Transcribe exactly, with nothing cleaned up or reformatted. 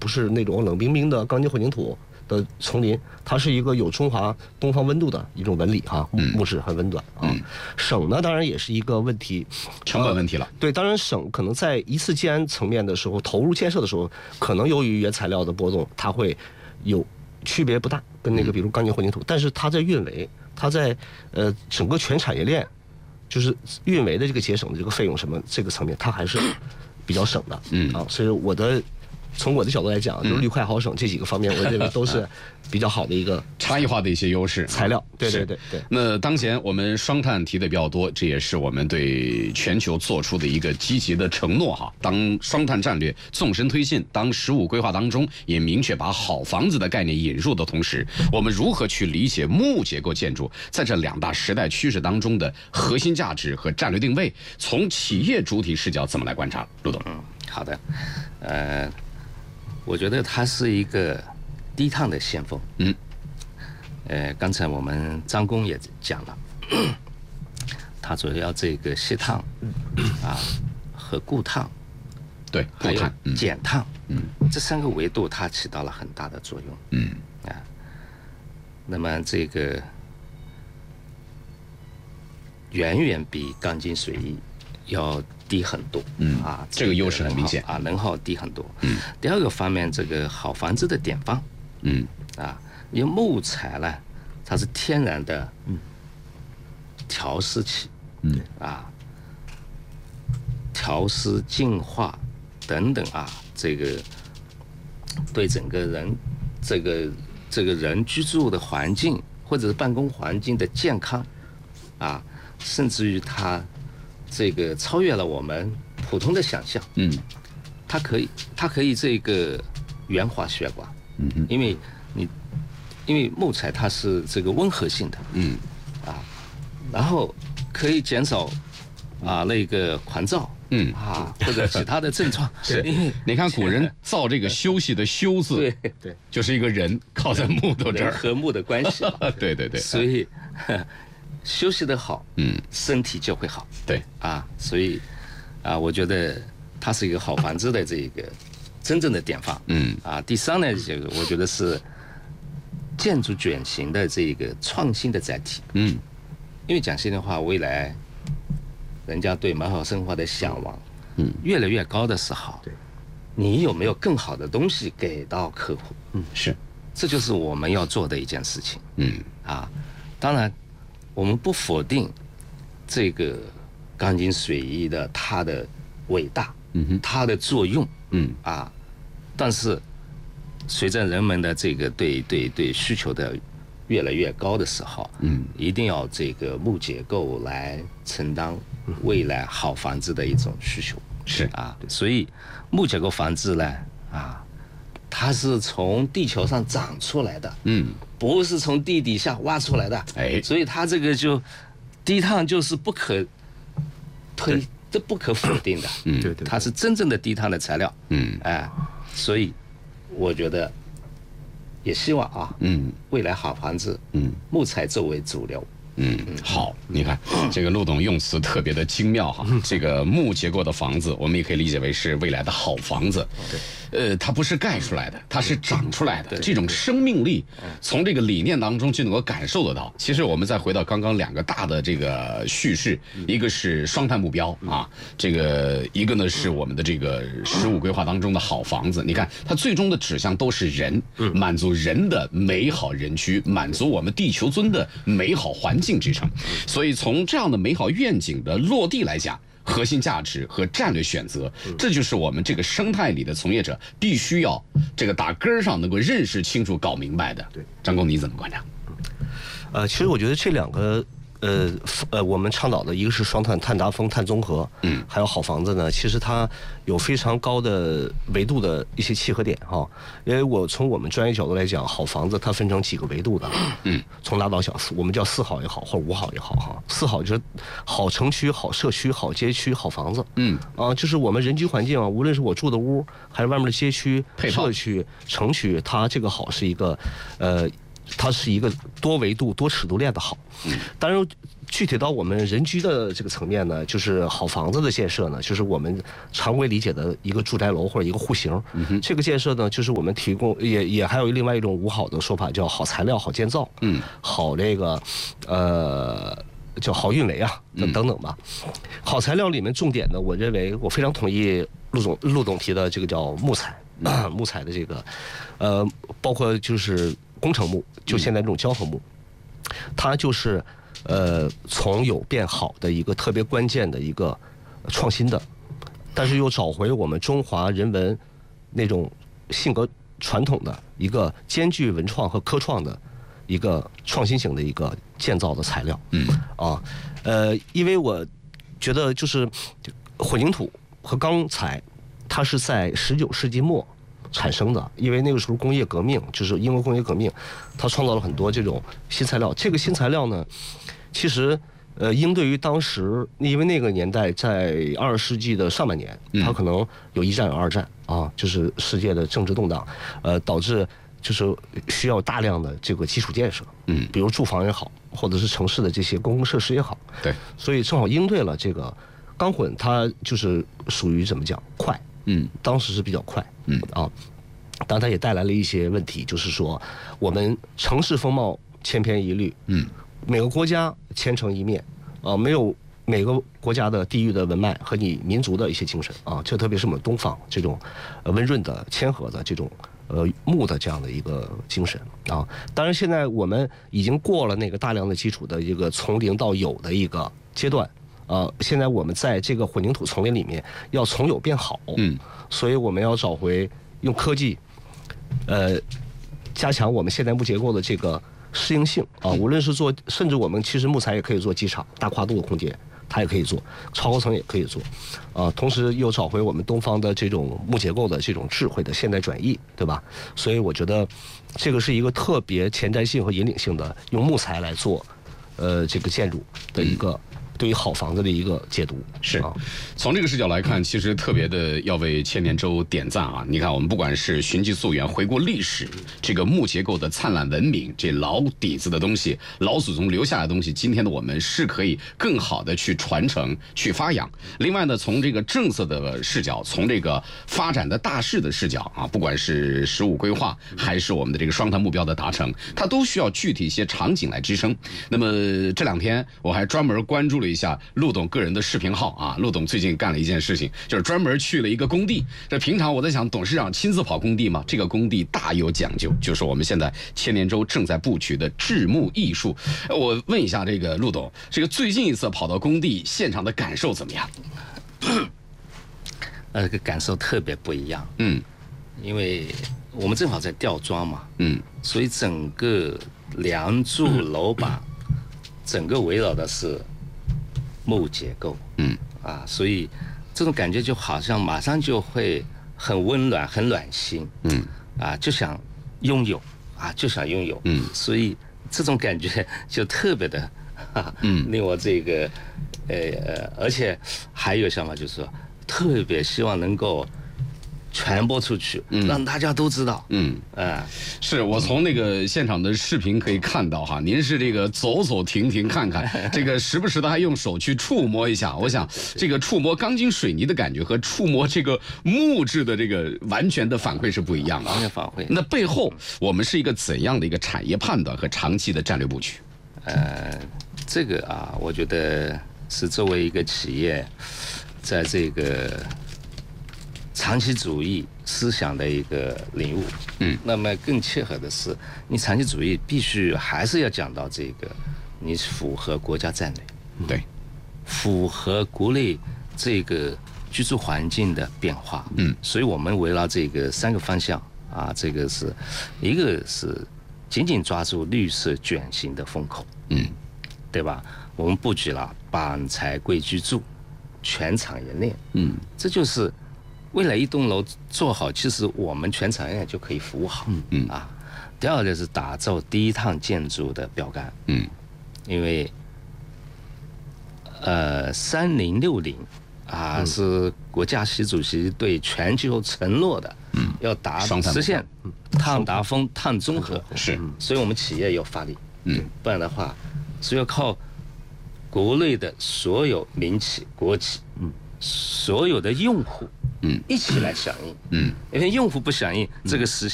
不是那种冷冰冰的钢筋混凝土的丛林，它是一个有中华东方温度的一种纹理哈，木质很温暖啊。嗯、省呢，当然也是一个问题， 成本问题了、呃。 对，当然省可能在一次建安层面的时候，投入建设的时候，可能由于原材料的波动，它会有区别不大，跟那个比如钢筋混凝土，嗯、但是它在运维，它在呃整个全产业链，就是运维的这个节省的这个费用什么这个层面，它还是比较省的。嗯啊，所以我的。从我的角度来讲，就是绿快好省这几个方面，我认为都是比较好的一个差异化的一些优势材料。对对对对。 那当前我们双碳提的比较多，这也是我们对全球做出的一个积极的承诺哈。当双碳战略纵深推进，当十五规划当中也明确把好房子的概念引入的同时，我们如何去理解木结构建筑在这两大时代趋势当中的核心价值和战略定位？从企业主体视角怎么来观察？陆董。 嗯，好的，呃。我觉得它是一个低碳的先锋。嗯，呃，刚才我们张工也讲了，它主要这个吸碳啊和固碳， 对， 还有减碳，嗯，这三个维度它起到了很大的作用。嗯，啊，那么这个远远比钢筋水泥要低很多，嗯啊， 这个优势很明显啊，能耗低很多。嗯，第二个方面，这个好房子的典范，嗯啊，因为木材呢，它是天然的，嗯，调湿器，嗯啊，调湿、净化等等啊，这个对整个人这个这个人居住的环境或者是办公环境的健康，啊，甚至于它。这个超越了我们普通的想象，嗯，它可以，它可以这个圆滑血管，嗯嗯，因为你，因为木材它是这个温和性的，嗯，啊，然后可以减少啊那个狂躁，嗯啊或者其他的症状， 是，因为你看古人造这个休息的休字， 对对， 就是一个人靠在木头这儿， 和睦的关系， 对对对， 所以。休息得好，嗯，身体就会好。 对啊，所以啊，我觉得它是一个好房子的这个真正的典范。嗯啊，第三呢，这个我觉得是建筑转型的这个创新的载体。嗯，因为讲心里话，未来人家对美好生活的向往，嗯，越来越高的时候，对，你有没有更好的东西给到客户？ 嗯，是， 这就是我们要做的一件事情。嗯啊，当然。我们不否定这个钢筋水泥的它的伟大，嗯哼，它的作用，嗯啊，但是随着人们的这个对对对需求的越来越高的时候，嗯，一定要这个木结构来承担未来好房子的一种需求， 是啊，所以木结构房子呢，啊，它是从地球上长出来的，嗯。不是从地底下挖出来的，哎，所以它这个就低碳就是不可推，这不可否定的，嗯，对对，它是真正的低碳的材料，嗯，哎，所以我觉得也希望啊，嗯，未来好房子，嗯，木材作为主流。 嗯，好，你看这个陆董用词特别的精妙哈。这个木结构的房子，我们也可以理解为是未来的好房子。对，呃，它不是盖出来的，它是长出来的。这种生命力，从这个理念当中就能够感受得到。其实我们再回到刚刚两个大的这个叙事，一个是双碳目标啊，这个一个呢是我们的这个十五规划当中的好房子。你看，它最终的指向都是人，满足人的美好人居，满足我们地球村的美好环境。进支撑，所以从这样的美好愿景的落地来讲，核心价值和战略选择，这就是我们这个生态里的从业者必须要这个打根上能够认识清楚、搞明白的。对，张工你怎么观察？ 呃，其实我觉得这两个。呃呃，我们倡导的一个是双碳、碳达峰、碳综合，嗯，还有好房子呢，其实它有非常高的维度的一些契合点哈。因为我从我们专业角度来讲，好房子它分成几个维度的，嗯，从大到小，我们叫四好也好，或者五好也好哈。四好就是好城区、好社区、好街区、好房子，嗯，啊，就是我们人居环境啊，无论是我住的屋，还是外面的街区、社区、城区，它这个好是一个，呃。 它是一个多维度、多尺度练得好。当然，具体到我们人居的这个层面呢，就是好房子的建设呢，就是我们常规理解的一个住宅楼或者一个户型。嗯、这个建设呢，就是我们提供也也还有另外一种五好的说法，叫好材料、好建造，嗯，好这个呃叫好运维啊等等等吧。嗯、好材料里面重点呢，我认为我非常同意陆总陆总提的这个叫木材。啊、木材的这个，呃，包括就是工程木，就现在这种胶合木，它就是呃从有变好的一个特别关键的一个创新的，但是又找回我们中华人文那种性格传统的一个兼具文创和科创的一个创新型的一个建造的材料。嗯啊，呃，因为我觉得就是混凝土和钢材。它是在十九世纪末产生的，因为那个时候工业革命，就是英国工业革命，它创造了很多这种新材料。这个新材料呢，其实呃，应对于当时，因为那个年代在二十世纪的上半年，它可能有一战有二战啊，就是世界的政治动荡，呃，导致就是需要大量的这个基础建设，嗯，比如住房也好，或者是城市的这些公共设施也好， 对， 所以正好应对了这个钢混，它就是属于怎么讲快。嗯，当时是比较快，嗯啊，但它也带来了一些问题，就是说我们城市风貌千篇一律，嗯，每个国家千城一面，啊，没有每个国家的地域的文脉和你民族的一些精神啊，这特别是我们东方这种呃温润的、谦和的这种呃木的这样的一个精神啊。当然，现在我们已经过了那个大量的基础的一个从零到有的一个阶段。呃，现在我们在这个混凝土丛林里面要从有变好，嗯，所以我们要找回用科技，呃，加强我们现代木结构的这个适应性啊。无论是做，甚至我们其实木材也可以做机场大跨度的空间，它也可以做，超高层也可以做，啊，同时又找回我们东方的这种木结构的这种智慧的现代转移，对吧？所以我觉得这个是一个特别前瞻性和引领性的，用木材来做，呃，这个建筑的一个。对于好房子的一个解读是，从这个视角来看，其实特别的要为千年舟点赞啊！你看，我们不管是寻迹溯源、回顾历史，这个木结构的灿烂文明，这老底子的东西，老祖宗留下来的东西，今天的我们是可以更好的去传承、去发扬。另外呢，从这个政策的视角，从这个发展的大势的视角啊，不管是十五规划，还是我们的这个双碳目标的达成，它都需要具体一些场景来支撑。那么这两天我还专门关注了一下陆董个人的视频号啊，陆董最近干了一件事情，就是专门去了一个工地。这平常我在想，董事长亲自跑工地吗？这个工地大有讲究，就是我们现在千年舟正在布局的制木艺术。我问一下这个陆董，这个最近一次跑到工地现场的感受怎么样？ 呃，这个感受特别不一样。嗯，因为我们正好在吊装嘛。嗯，所以整个梁柱楼板。整个围绕的是木结构，嗯啊，所以这种感觉就好像马上就会很温暖、很暖心，嗯啊，就想拥有啊，就想拥有，嗯，所以这种感觉就特别的，啊、嗯，令我这个，呃呃，而且还有想法就是说，特别希望能够。传播出去，嗯，让大家都知道。嗯， 哎，是我从那个现场的视频可以看到哈，您是这个走走停停看看，这个时不时的还用手去触摸一下。我想这个触摸钢筋水泥的感觉和触摸这个木质的这个完全的反馈是不一样的。 完全反馈。 那背后我们是一个怎样的一个产业判断和长期的战略布局？ 呃，这个啊，我觉得是作为一个企业，在这个。长期主义思想的一个领悟，嗯，那么更切合的是，你长期主义必须还是要讲到这个，你符合国家战略， 对， 符合国内这个居住环境的变化，嗯，所以我们围绕这个三个方向啊，这个是一个是紧紧抓住绿色转型的风口，嗯，对吧？我们布局了板材贵居住全产业链，嗯，这就是。未来一栋楼做好，其实我们全产业链就可以服务好。嗯嗯啊，第二个是打造低碳建筑的标杆。嗯，因为呃三零六零啊、嗯、是国家习主席对全球承诺的，嗯，要达实现碳达峰、碳中和， 是， 所以我们企业要发力， 嗯， 不然的话，只有靠国内的所有民企、国企，嗯，所有的用户，嗯，一起来响应，嗯，因为用户不响应，这个实现。